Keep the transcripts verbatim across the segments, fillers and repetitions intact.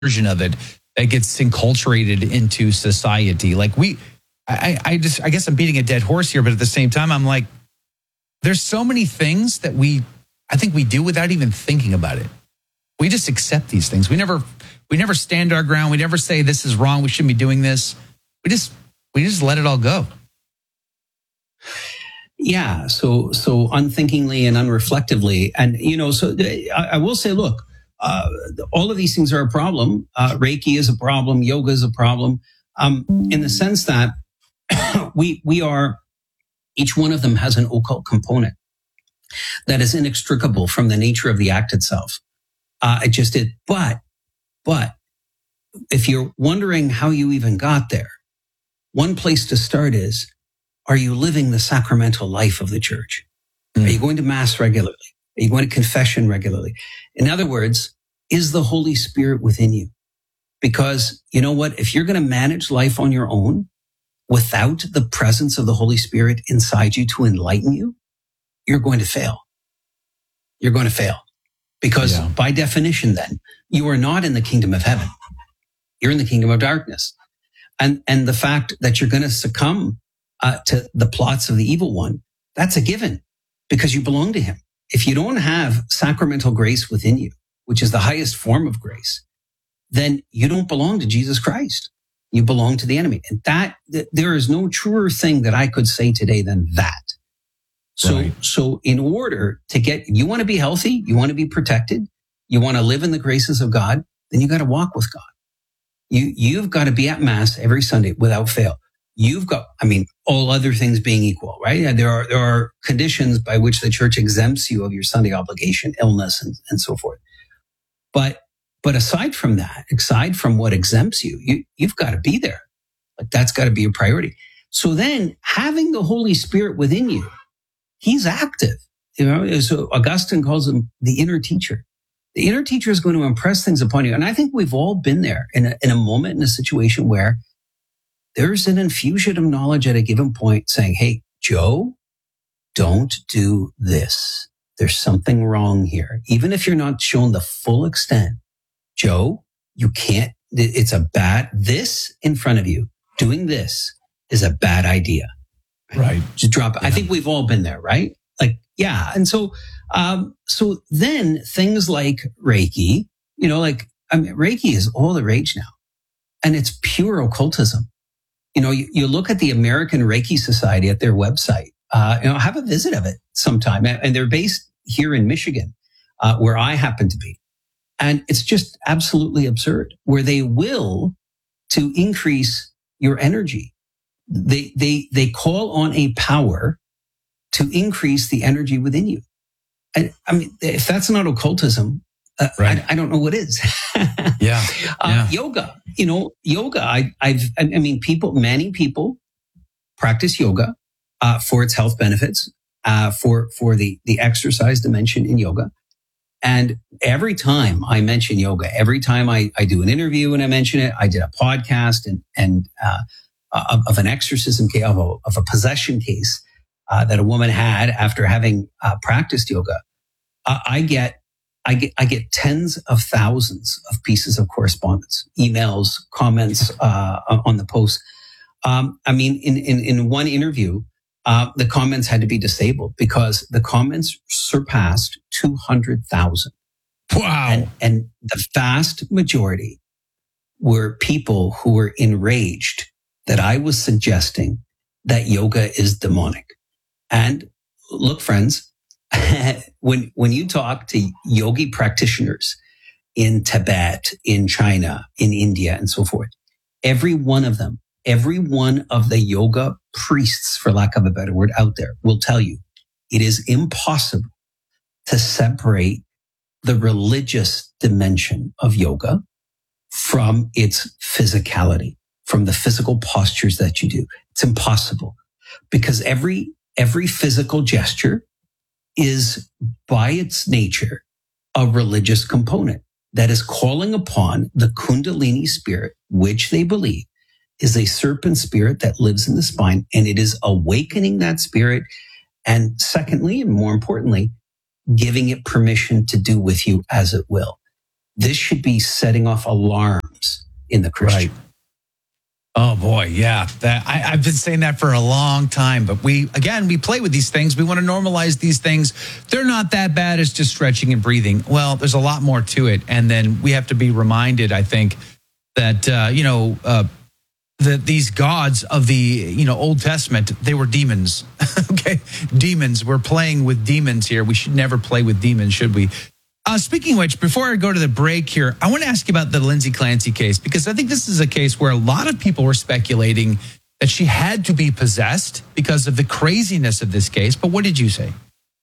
version of it that gets enculturated into society. Like we, I, I just, I guess I'm beating a dead horse here, but at the same time, I'm like, there's so many things that we, I think we do without even thinking about it. We just accept these things. We never, we never stand our ground. We never say this is wrong. We shouldn't be doing this. We just, we just let it all go. Yeah. So, so unthinkingly and unreflectively. And, you know, so I, I will say, look, uh, all of these things are a problem. Uh, Reiki is a problem. Yoga is a problem. Um, in the sense that we, we are, each one of them has an occult component that is inextricable from the nature of the act itself. Uh, it just did. But, but if you're wondering how you even got there, one place to start is, are you living the sacramental life of the church? Mm. Are you going to mass regularly? Are you going to confession regularly? In other words, is the Holy Spirit within you? Because you know what? If you're going to manage life on your own without the presence of the Holy Spirit inside you to enlighten you, you're going to fail. You're going to fail. Because yeah. by definition, then, you are not in the kingdom of heaven. You're in the kingdom of darkness. And, and the fact that you're going to succumb uh, to the plots of the evil one, that's a given because you belong to him. If you don't have sacramental grace within you, which is the highest form of grace, then you don't belong to Jesus Christ. You belong to the enemy. And that, th- there is no truer thing that I could say today than that. So, right. so in order to get, you want to be healthy, you want to be protected, you want to live in the graces of God, then you got to walk with God. You, you've got to be at mass every Sunday without fail. You've got, I mean, all other things being equal, right? There are, there are conditions by which the church exempts you of your Sunday obligation, illness and, and so forth. But, but aside from that, aside from what exempts you, you, you've got to be there. Like that's got to be a priority. So then having the Holy Spirit within you, he's active. You know, so Augustine calls him the inner teacher. The inner teacher is going to impress things upon you. And I think we've all been there in a, in a moment, in a situation where there's an infusion of knowledge at a given point saying, hey, Joe, don't do this. There's something wrong here. Even if you're not shown the full extent, Joe, you can't, it's a bad, this in front of you, doing this is a bad idea. Right. Just drop it. Yeah. I think we've all been there, right? Like, yeah. And so, um, so then things like Reiki, you know, like, I mean, Reiki is all the rage now and it's pure occultism. You know, you, you look at the American Reiki Society at their website, uh, you know, have a visit of it sometime. And they're based here in Michigan, uh, where I happen to be. And it's just absolutely absurd where they will to increase your energy. They, they, they call on a power to increase the energy within you. And I mean, if that's not occultism, uh, right. I, I don't know what is. yeah. Uh, yeah. Yoga, you know, yoga, I, I've, I mean, people, many people practice yoga, uh, for its health benefits, uh, for, for the, the exercise dimension in yoga. And every time I mention yoga, every time I, I do an interview and I mention it, I did a podcast and, and, uh, of, of an exorcism case, of a, of a possession case, uh, that a woman had after having, uh, practiced yoga. Uh, I get, I get, I get tens of thousands of pieces of correspondence, emails, comments, uh, on the post. Um, I mean, in, in, in one interview, uh, the comments had to be disabled because the comments surpassed two hundred thousand. Wow. And, and the vast majority were people who were enraged that I was suggesting that yoga is demonic. And look, friends, when, when you talk to yogi practitioners in Tibet, in China, in India, and so forth, every one of them, every one of the yoga priests, for lack of a better word, out there will tell you it is impossible to separate the religious dimension of yoga from its physicality, from the physical postures that you do. It's impossible because every, every physical gesture is by its nature a religious component that is calling upon the Kundalini spirit, which they believe is a serpent spirit that lives in the spine, and it is awakening that spirit. And secondly, and more importantly, giving it permission to do with you as it will. this should be setting off alarms in the Christian. Right. Oh boy, yeah. That I, I've been saying that for a long time. But we, again, we play with these things. We want to normalize these things. They're not that bad. It's just stretching and breathing. Well, there's a lot more to it. And then we have to be reminded, I think, that, uh, you know, uh, that these gods of the, you know, Old Testament, they were demons. Okay, demons. We're playing with demons here. We should never play with demons, should we? Uh, speaking of which, before I go to the break here, I want to ask you about the Lindsay Clancy case, because I think this is a case where a lot of people were speculating that she had to be possessed because of the craziness of this case. But what did you say?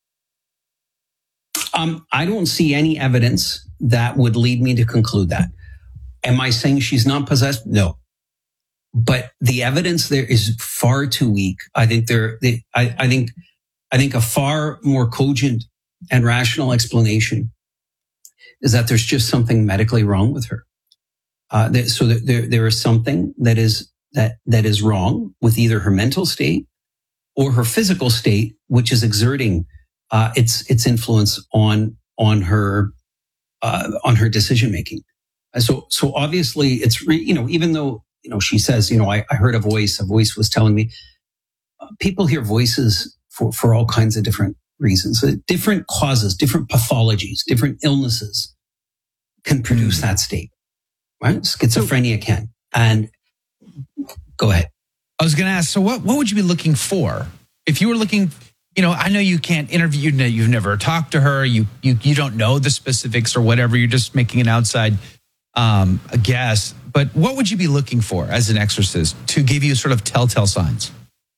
Um, I don't see any evidence that would lead me to conclude that. Am I saying she's not possessed? No. But the evidence there is far too weak. I think there, they, I, I think, I think a far more cogent and rational explanation is that there's just something medically wrong with her. Uh, that, so that there, there is something that is that that is wrong with either her mental state or her physical state, which is exerting uh, its its influence on on her uh, on her decision making. So so obviously it's re, you know even though you know she says you know I, I heard a voice a voice was telling me uh, people hear voices for for all kinds of different reasons, so different causes, different pathologies, different illnesses can produce mm. that state, right? Schizophrenia can. And go ahead. I was going to ask, so what, what would you be looking for? If you were looking, you know, I know you can't interview, you've never talked to her, you you you don't know the specifics or whatever, you're just making an outside um, a guess, but what would you be looking for as an exorcist to give you sort of telltale signs?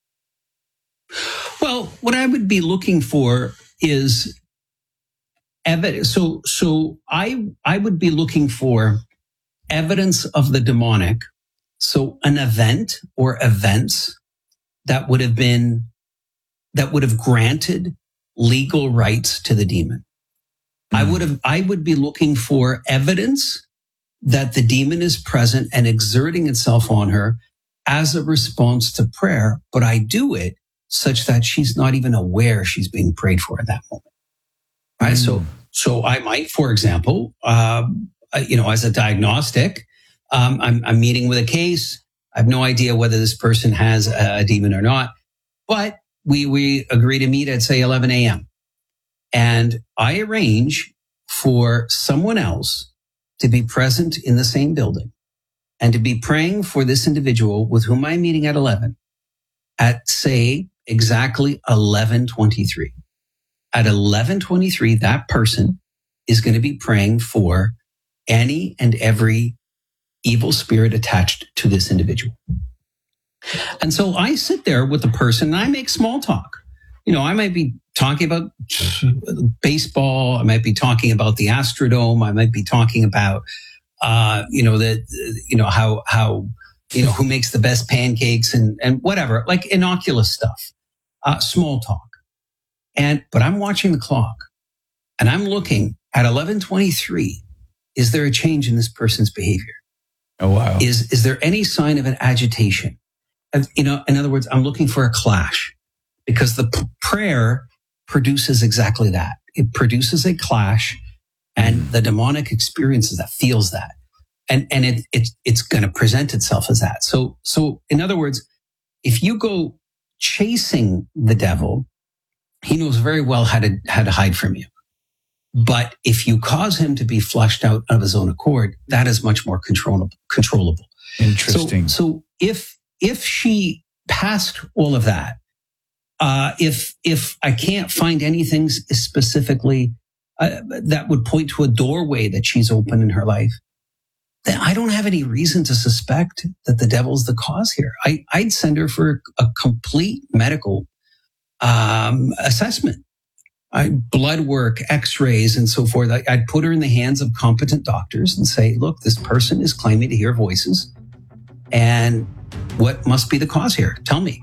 Well, what I would be looking for is evidence. So, so I, I would be looking for evidence of the demonic. So an event or events that would have been, that would have granted legal rights to the demon. Mm. I would have, I would be looking for evidence that the demon is present and exerting itself on her as a response to prayer, but I do it such that she's not even aware she's being prayed for at that moment. Right. Mm. So, so I might, for example, um, you know, as a diagnostic, um, I'm, I'm meeting with a case. I have no idea whether this person has a, a demon or not, but we, we agree to meet at say eleven a.m. And I arrange for someone else to be present in the same building and to be praying for this individual with whom I'm meeting at eleven at say exactly eleven twenty-three. At eleven twenty-three, that person is going to be praying for any and every evil spirit attached to this individual. And so I sit there with the person and I make small talk. You know, I might be talking about baseball. I might be talking about the Astrodome. I might be talking about, uh, you know, the, you know, how, how, you know, who makes the best pancakes and, and whatever, like innocuous stuff, uh, small talk. And, but I'm watching the clock and I'm looking at eleven twenty-three. Is there a change in this person's behavior? Oh, wow. Is, is there any sign of an agitation? You know, in other words, I'm looking for a clash because the p- prayer produces exactly that. It produces a clash and the demonic experiences that, feels that. And, and it, it, it's going to present itself as that. So, so in other words, if you go chasing the devil, he knows very well how to, how to hide from you. But if you cause him to be flushed out of his own accord, that is much more controllable. controllable. Interesting. So, so if, if she passed all of that, uh, if, if I can't find anything specifically uh, that would point to a doorway that she's opened in her life, then I don't have any reason to suspect that the devil's the cause here. I, I'd send her for a complete medical um, assessment. I, blood work, x-rays, and so forth. I, I'd put her in the hands of competent doctors and say, look, this person is claiming to hear voices. And what must be the cause here? Tell me.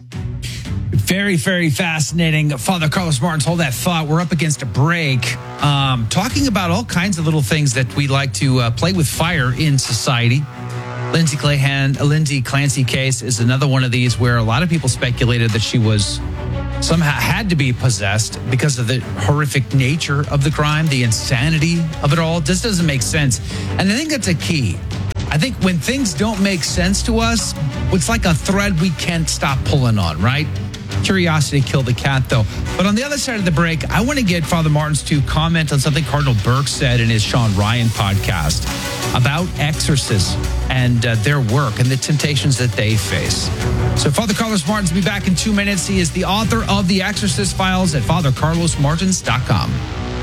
Very, very fascinating. Father Carlos Martins, hold that thought. We're up against a break. Um, talking about all kinds of little things that we like to uh, play with fire in society. Lindsay Clayhan, Lindsay Clancy case is another one of these where a lot of people speculated that she was somehow had to be possessed because of the horrific nature of the crime, the insanity of it all. This doesn't make sense. And I think that's a key. I think when things don't make sense to us, it's like a thread we can't stop pulling on, right? Curiosity killed the cat, though. But on the other side of the break, I want to get Father Martins to comment on something Cardinal Burke said in his Sean Ryan podcast about exorcists and uh, their work and the temptations that they face. So Father Carlos Martins will be back in two minutes. He is the author of The Exorcist Files at father carlos martins dot com.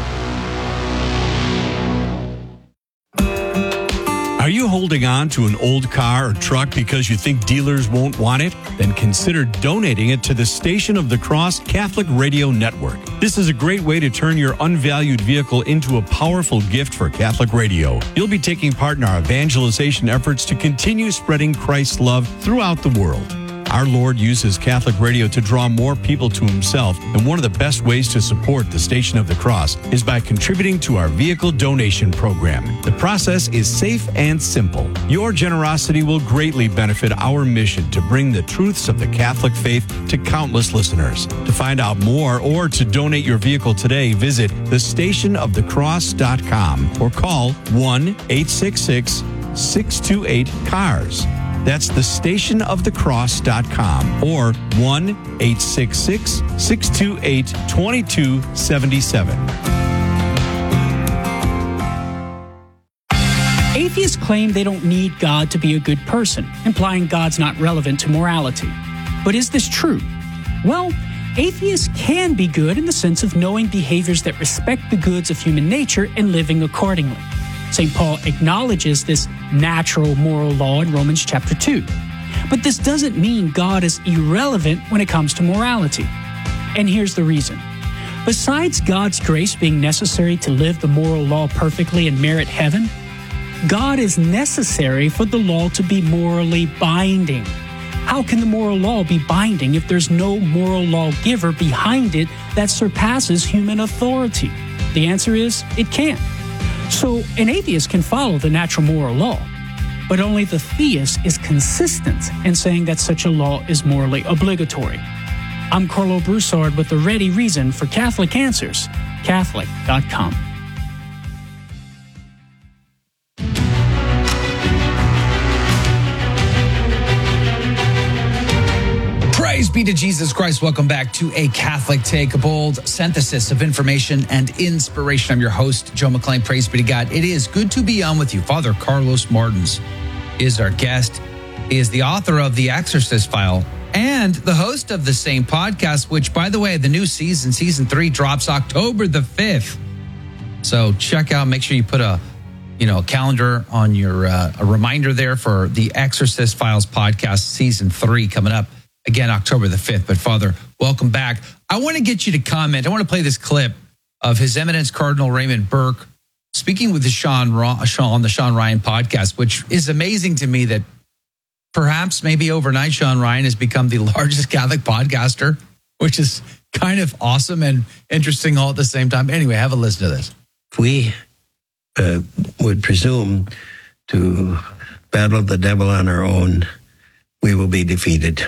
Are you holding on to an old car or truck because you think dealers won't want it? Then consider donating it to the Station of the Cross Catholic Radio Network. This is a great way to turn your unvalued vehicle into a powerful gift for Catholic radio. You'll be taking part in our evangelization efforts to continue spreading Christ's love throughout the world. Our Lord uses Catholic radio to draw more people to himself, and one of the best ways to support the Station of the Cross is by contributing to our vehicle donation program. The process is safe and simple. Your generosity will greatly benefit our mission to bring the truths of the Catholic faith to countless listeners. To find out more or to donate your vehicle today, visit the station of the cross dot com or call one eight six six, six two eight, C A R S. That's the station of the cross dot com or one eight six six, six two eight, two two seven seven. Atheists claim they don't need God to be a good person, implying God's not relevant to morality. But is this true? Well, atheists can be good in the sense of knowing behaviors that respect the goods of human nature and living accordingly. Saint Paul acknowledges this natural moral law in Romans chapter two. But this doesn't mean God is irrelevant when it comes to morality. And here's the reason. Besides God's grace being necessary to live the moral law perfectly and merit heaven, God is necessary for the law to be morally binding. How can the moral law be binding if there's no moral lawgiver behind it that surpasses human authority? The answer is, it can't. So an atheist can follow the natural moral law, but only the theist is consistent in saying that such a law is morally obligatory. I'm Carlo Broussard with the ready reason for Catholic Answers, Catholic dot com. Praise be to Jesus Christ. Welcome back to A Catholic Take, a bold synthesis of information and inspiration. I'm your host, Joe McClain. Praise be to God. It is good to be on with you. Father Carlos Martins is our guest. He is the author of The Exorcist File and the host of the same podcast, which, by the way, the new season, season three, drops October the fifth. So check out, make sure you put a, you know, a calendar on your, uh, a reminder there for The Exorcist Files podcast, season three coming up. Again, October the fifth. But Father, welcome back. I want to get you to comment. I want to play this clip of His Eminence Cardinal Raymond Burke speaking with the Sean, Sean on the Sean Ryan podcast, which is amazing to me that perhaps maybe overnight Sean Ryan has become the largest Catholic podcaster, which is kind of awesome and interesting all at the same time. Anyway, have a listen to this. If we uh, would presume to battle the devil on our own, we will be defeated.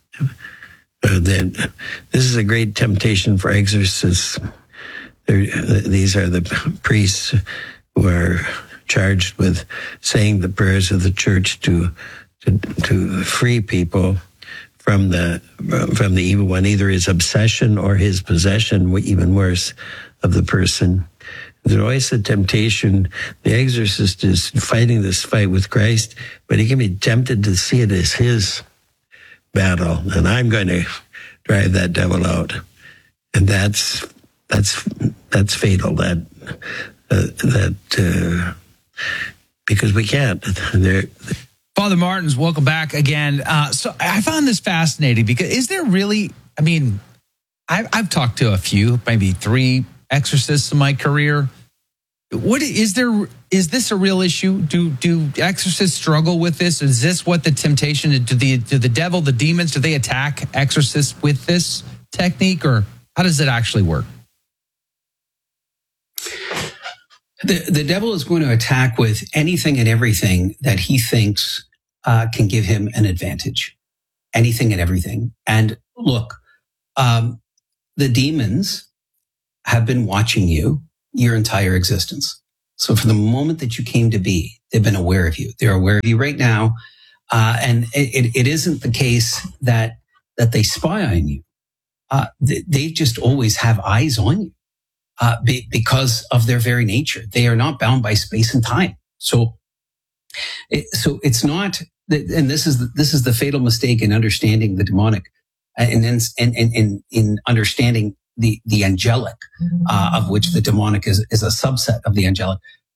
Uh, then this is a great temptation for exorcists. They're, these are the priests who are charged with saying the prayers of the church to to, to free people from the from the evil one, either his obsession or his possession, even worse, of the person. There's always a temptation. The exorcist is fighting this fight with Christ, but he can be tempted to see it as his battle, and I'm going to drive that devil out, and that's that's that's fatal. That uh, that uh, because we can't. There. Father Martins, welcome back again. Uh, so I found this fascinating because is there really? I mean, I've, I've talked to a few, maybe three exorcists in my career. What is there? Is this a real issue? Do do exorcists struggle with this? Is this what the temptation? Do the do the devil, the demons, do they attack exorcists with this technique, or how does it actually work? The the devil is going to attack with anything and everything that he thinks uh, can give him an advantage. Anything and everything. And look, um, the demons have been watching you your entire existence. So from the moment that you came to be, they've been aware of you. They're aware of you right now. Uh, and it, it isn't the case that, that they spy on you. Uh, they, they just always have eyes on you, uh, be, because of their very nature. They are not bound by space and time. So, it, so it's not, and this is, the, this is the fatal mistake in understanding the demonic and then, and, and, and in understanding the, the angelic, uh, of which the demonic is, is a subset of the angelic.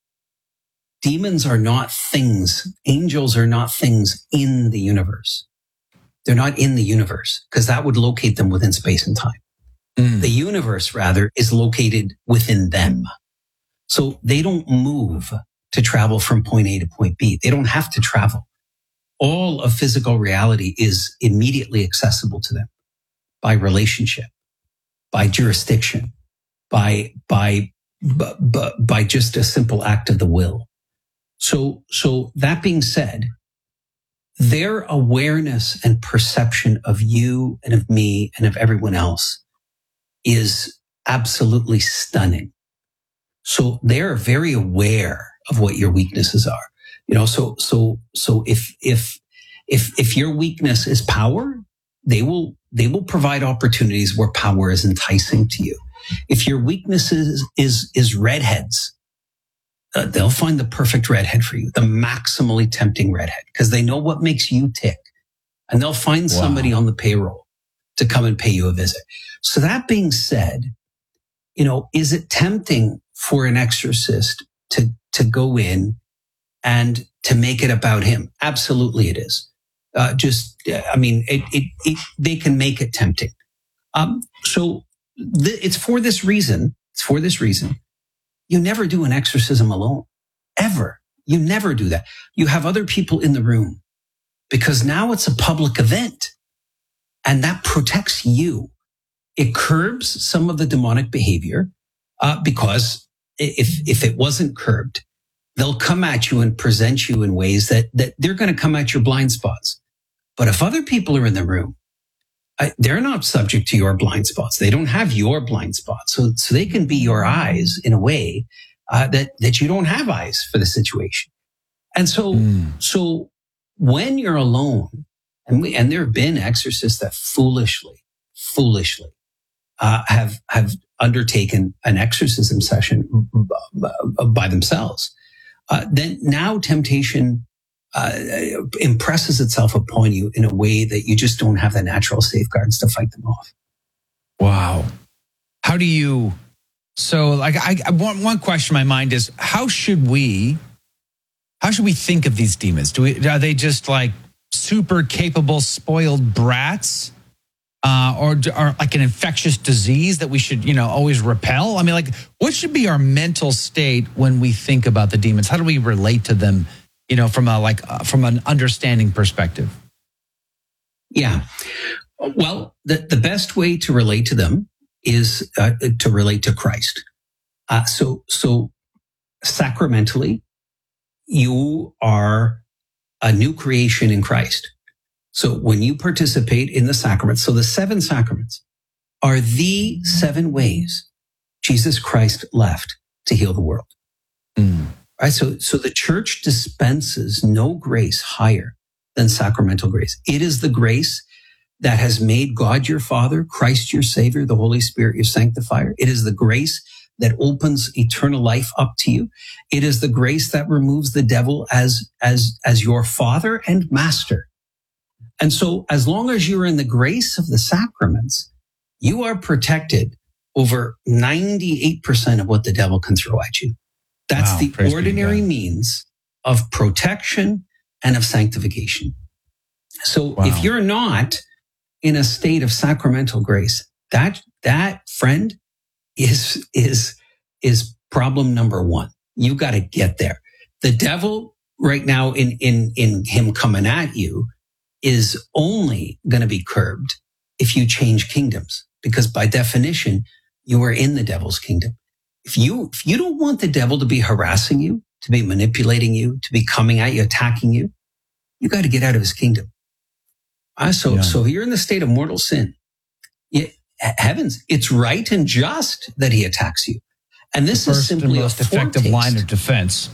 Demons are not things. Angels are not things in the universe. They're not in the universe because that would locate them within space and time. Mm. The universe, rather, is located within them. So they don't move to travel from point A to point B. They don't have to travel. All of physical reality is immediately accessible to them by relationship, by jurisdiction, by, by, by, by just a simple act of the will. So, so that being said, their awareness and perception of you and of me and of everyone else is absolutely stunning. So they're very aware of what your weaknesses are. You know, so, so, so if, if, if, if your weakness is power, they will, they will provide opportunities where power is enticing to you. If your weakness is, is, is redheads, Uh, they'll find the perfect redhead for you, the maximally tempting redhead, because they know what makes you tick. And they'll find wow. somebody on the payroll to come and pay you a visit. So that being said, you know, is it tempting for an exorcist to, to go in and to make it about him? Absolutely it is. Uh, just, I mean, it, it, it, they can make it tempting. Um, so th- it's for this reason, it's for this reason. You never do an exorcism alone, ever. You never do that. You have other people in the room because now it's a public event and that protects you. It curbs some of the demonic behavior uh, because if, if it wasn't curbed, they'll come at you and present you in ways that, that they're going to come at your blind spots. But if other people are in the room, I, they're not subject to your blind spots. They don't have your blind spots. So, so they can be your eyes in a way, uh, that, that you don't have eyes for the situation. And so, mm. so when you're alone, and we, and there have been exorcists that foolishly, foolishly, uh, have, have undertaken an exorcism session by themselves. Uh, then now temptation Uh, impresses itself upon you in a way that you just don't have the natural safeguards to fight them off. Wow. How do you, so like I, I one, one question in my mind is how should we, how should we think of these demons? Do we, are they just like super capable, spoiled brats? Uh, or are like an infectious disease that we should, you know, always repel? I mean, like what should be our mental state when we think about the demons? How do we relate to them? You know, from a like uh, from an understanding perspective. Yeah. Well, the, the best way to relate to them is uh, to relate to Christ. Uh, so, so sacramentally, you are a new creation in Christ. So when you participate in the sacraments, so the seven sacraments are the seven ways Jesus Christ left to heal the world. Mm. Right. So, so the church dispenses no grace higher than sacramental grace. It is the grace that has made God your Father, Christ your Savior, the Holy Spirit your sanctifier. It is the grace that opens eternal life up to you. It is the grace that removes the devil as, as, as your father and master. And so as long as you're in the grace of the sacraments, you are protected over ninety-eight percent of what the devil can throw at you. That's wow, the ordinary means of protection and of sanctification. So wow. if you're not in a state of sacramental grace, that, that friend is, is, is problem number one. You got to get there. The devil right now in, in, in him coming at you is only going to be curbed if you change kingdoms, because by definition, you are in the devil's kingdom. If you, if you don't want the devil to be harassing you, to be manipulating you, to be coming at you, attacking you, you got to get out of his kingdom. Uh, so, yeah. so you're in the state of mortal sin. You, heavens, it's right and just that he attacks you. And this the is first simply and most a effective foretaste. line of defense.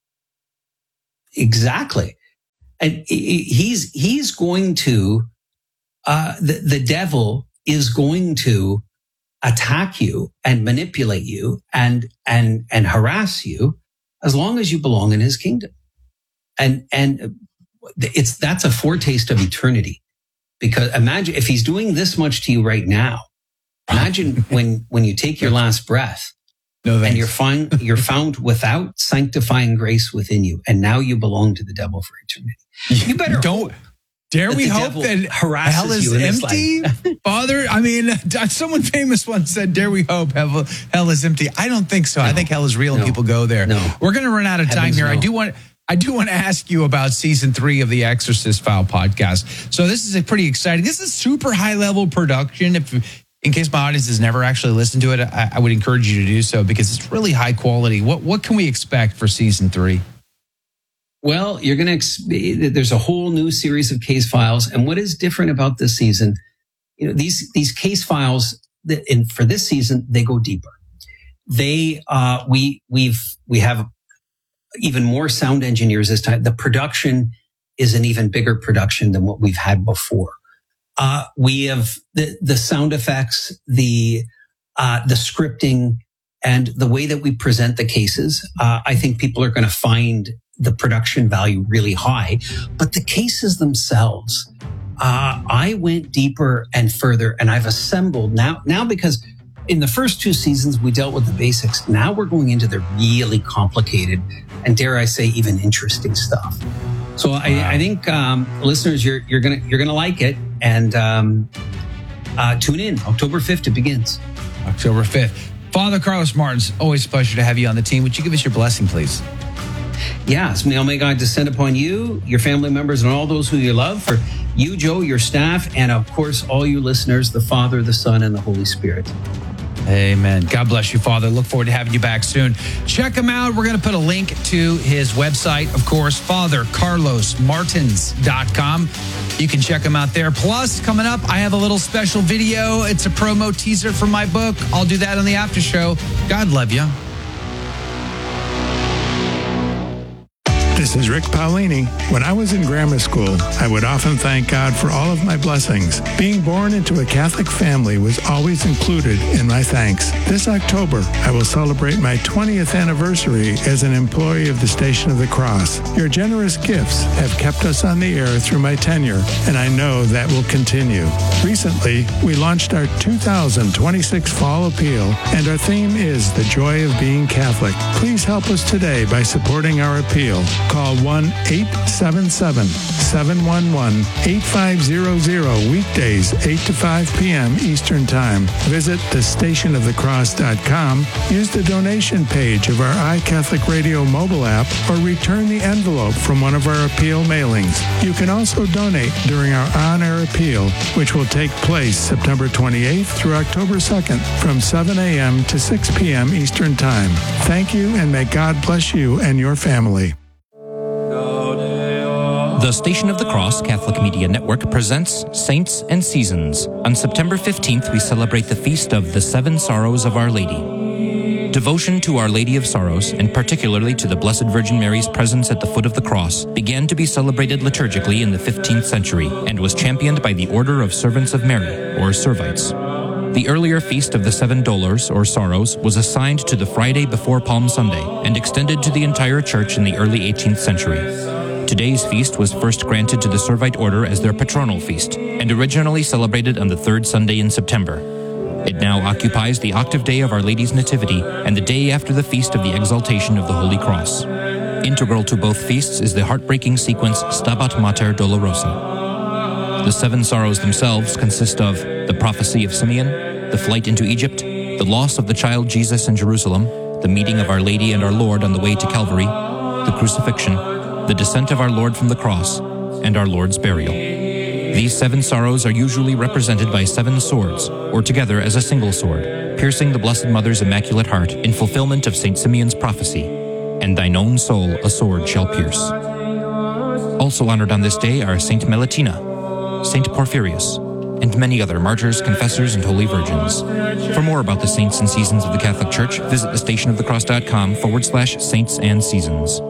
Exactly. And he's, he's going to, uh, the, the devil is going to attack you and manipulate you and, and, and harass you as long as you belong in his kingdom. And, and it's, that's a foretaste of eternity. Because imagine if he's doing this much to you right now, imagine when, when you take your last breath no, and you're found, you're found without sanctifying grace within you. And now you belong to the devil for eternity. You better don't dare we hope that hell is empty, Father. I mean, someone famous once said, "Dare we hope hell, hell is empty?" I don't think so. No, I think hell is real and no, people go there. No. We're going to run out of time Heavens here. No. I do want. I do want to ask you about season three of the Exorcist File podcast. So this is a pretty exciting. This is super high level production. If, in case my audience has never actually listened to it, I, I would encourage you to do so because it's really high quality. What what can we expect for season three? Well, you're going to. There's a whole new series of case files, and what is different about this season? You know, these these case files that in for this season they go deeper. They uh, we we've we have. even more sound engineers this time. The production is an even bigger production than what we've had before. Uh, we have the, the sound effects, the, uh, the scripting, and the way that we present the cases. Uh, I think people are going to find the production value really high, but the cases themselves, uh, I went deeper and further, and I've assembled now, now because in the first two seasons, we dealt with the basics. Now we're going into the really complicated and, dare I say, even interesting stuff. So wow. I, I think um, listeners, you're you're gonna you're gonna like it, and um, uh, tune in. October fifth, it begins. October fifth. Father Carlos Martins, always a pleasure to have you on the team. Would you give us your blessing, please? Yes, may may God descend upon you, your family members, and all those who you love. For you, Joe, your staff, and of course, all you listeners, the Father, the Son, and the Holy Spirit. Amen. God bless you, Father. Look forward to having you back soon. Check him out. We're going to put a link to his website, of course, father carlos martins dot com. You can check him out there. Plus, coming up, I have a little special video. It's a promo teaser for my book. I'll do that on the after show. God love you. This is Rick Paolini. When I was in grammar school, I would often thank God for all of my blessings. Being born into a Catholic family was always included in my thanks. This October, I will celebrate my twentieth anniversary as an employee of the Station of the Cross. Your generous gifts have kept us on the air through my tenure, and I know that will continue. Recently, we launched our two thousand twenty-six Fall Appeal, and our theme is The Joy of Being Catholic. Please help us today by supporting our appeal. Call one eight seven seven, seven one one, eight five zero zero weekdays, eight to five p.m. Eastern Time. Visit the station of the cross dot com, use the donation page of our iCatholic Radio mobile app, or return the envelope from one of our appeal mailings. You can also donate during our on-air appeal, which will take place September twenty-eighth through October second from seven a.m. to six p.m. Eastern Time. Thank you, and may God bless you and your family. The Station of the Cross Catholic Media Network presents Saints and Seasons. On September fifteenth, we celebrate the feast of the Seven Sorrows of Our Lady. Devotion to Our Lady of Sorrows, and particularly to the Blessed Virgin Mary's presence at the foot of the cross, began to be celebrated liturgically in the fifteenth century and was championed by the Order of Servants of Mary, or Servites. The earlier Feast of the Seven Dolors, or Sorrows, was assigned to the Friday before Palm Sunday and extended to the entire Church in the early eighteenth century. Today's feast was first granted to the Servite Order as their patronal feast, and originally celebrated on the third Sunday in September. It now occupies the octave day of Our Lady's Nativity and the day after the Feast of the Exaltation of the Holy Cross. Integral to both feasts is the heartbreaking sequence Stabat Mater Dolorosa. The seven sorrows themselves consist of the prophecy of Simeon, the flight into Egypt, the loss of the child Jesus in Jerusalem, the meeting of Our Lady and our Lord on the way to Calvary, the crucifixion, the descent of our Lord from the cross, and our Lord's burial. These seven sorrows are usually represented by seven swords, or together as a single sword, piercing the Blessed Mother's Immaculate Heart in fulfillment of Saint Simeon's prophecy, and thine own soul a sword shall pierce. Also honored on this day are Saint Melatina, Saint Porphyrius, and many other martyrs, confessors, and holy virgins. For more about the saints and seasons of the Catholic Church, visit thestationofthecross.com forward slash saints and seasons.